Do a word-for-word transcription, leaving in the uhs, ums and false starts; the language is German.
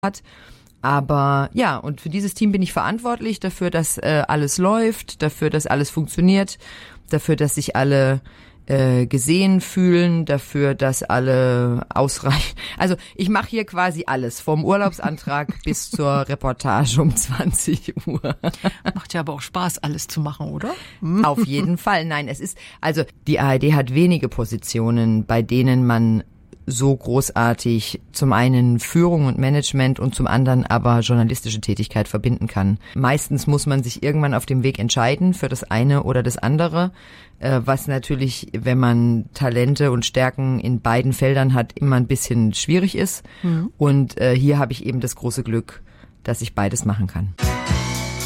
hat. Aber ja, und für dieses Team bin ich verantwortlich, dafür, dass äh, alles läuft, dafür, dass alles funktioniert, dafür, dass sich alle äh, gesehen fühlen, dafür, dass alle ausreichen. Also ich mache hier quasi alles, vom Urlaubsantrag bis zur Reportage um zwanzig Uhr. Macht ja aber auch Spaß, alles zu machen, oder? Auf jeden Fall. Nein, es ist, also die A R D hat wenige Positionen, bei denen man so großartig zum einen Führung und Management und zum anderen aber journalistische Tätigkeit verbinden kann. Meistens muss man sich irgendwann auf dem Weg entscheiden für das eine oder das andere, was natürlich, wenn man Talente und Stärken in beiden Feldern hat, immer ein bisschen schwierig ist. Mhm. Und hier habe ich eben das große Glück, dass ich beides machen kann.